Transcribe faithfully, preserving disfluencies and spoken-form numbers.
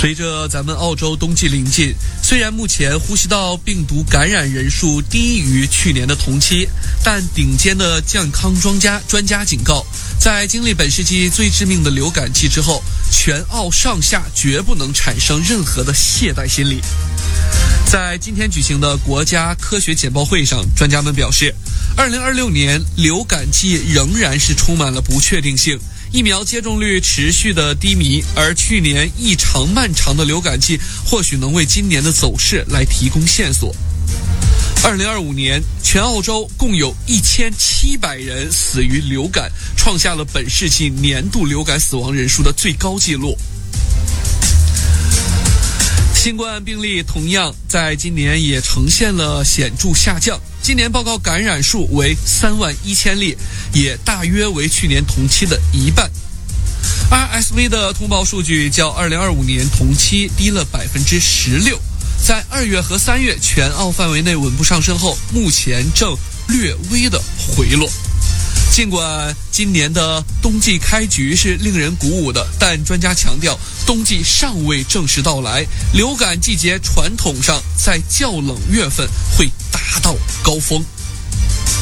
随着咱们澳洲冬季临近，虽然目前呼吸道病毒感染人数低于去年的同期，但顶尖的健康专家专家警告，在经历本世纪最致命的流感季之后，全澳上下绝不能产生任何的懈怠心理。在今天举行的国家科学简报会上，专家们表示，二零二六年流感季仍然是充满了不确定性，疫苗接种率持续的低迷，而去年异常漫长的流感季或许能为今年的走势来提供线索。二零二五年，全澳洲共有一千七百人死于流感，创下了本世纪年度流感死亡人数的最高纪录。新冠病例同样在今年也呈现了显著下降，今年报告感染数为三万一千例，也大约为去年同期的一半。R S V 的通报数据较二零二五年同期低了百分之十六，在二月和三月全澳范围内稳步上升后，目前正略微的回落。尽管今年的冬季开局是令人鼓舞的，但专家强调，冬季尚未正式到来，流感季节传统上在较冷月份会达到高峰。